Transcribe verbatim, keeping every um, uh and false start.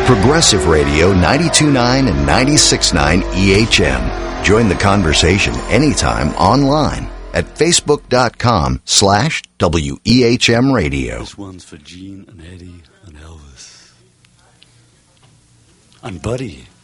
Progressive Radio ninety-two point nine and ninety-six point nine E H M. Join the conversation anytime online at facebook.com slash WEHM Radio. This one's for Gene and Eddie and Elvis. And Buddy.